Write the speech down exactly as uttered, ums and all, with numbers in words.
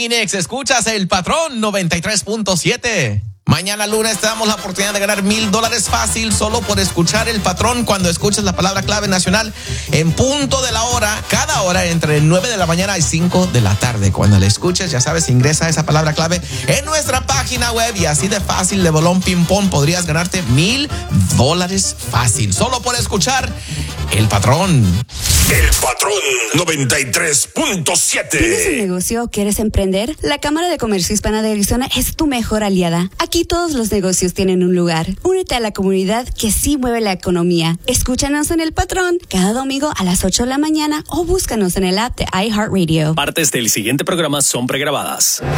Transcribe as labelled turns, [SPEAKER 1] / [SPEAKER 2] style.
[SPEAKER 1] Phoenix, escuchas El Patrón noventa y tres punto siete. Mañana lunes te damos la oportunidad de ganar mil dólares fácil solo por escuchar El Patrón cuando escuches la palabra clave nacional en punto de la hora, cada hora entre nueve de la mañana y cinco de la tarde. Cuando la escuches, ya sabes, ingresa esa palabra clave en nuestra página web y así de fácil, de bolón ping pong, podrías ganarte mil dólares fácil solo por escuchar El Patrón.
[SPEAKER 2] El Patrón noventa y tres punto siete.
[SPEAKER 3] ¿Tienes un negocio o quieres emprender? La Cámara de Comercio Hispana de Arizona es tu mejor aliada. Aquí todos los negocios tienen un lugar. Únete a la comunidad que sí mueve la economía. Escúchanos en El Patrón cada domingo a las ocho de la mañana o búscanos en el app de iHeartRadio.
[SPEAKER 4] Partes del siguiente programa son pregrabadas.